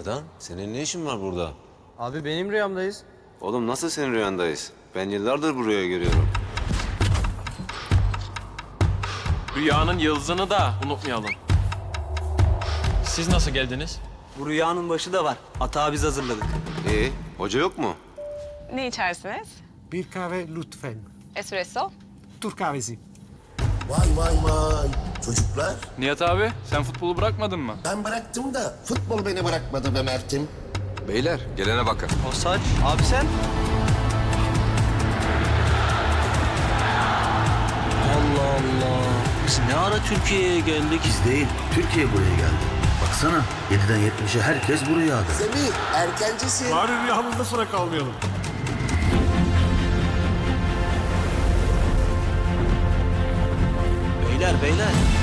Berdan, senin ne işin var burada? Abi benim rüyamdayız. Oğlum nasıl senin rüyandayız? Ben yıllardır bu rüyayı görüyorum. Rüyanın yıldızını da unutmayalım. Siz nasıl geldiniz? Bu rüyanın başı da var. Atağı biz hazırladık. Hoca yok mu? Ne içersiniz? Bir kahve lütfen. Espresso. Türk kahvesi. Vay vay vay. Çocuklar Nihat abi, sen futbolu bırakmadın mı? ben bıraktım da futbol beni bırakmadı be Mert'im. Beyler gelene bakın. O saç. Abi sen? Allah Allah. Biz ne ara Türkiye'ye geldik? Biz değil, Türkiye buraya geldi. Baksana 7'den 70'e herkes buraya adı. Semih erkencisin. Bari rüyamızda sonra kalmayalım. Beyler.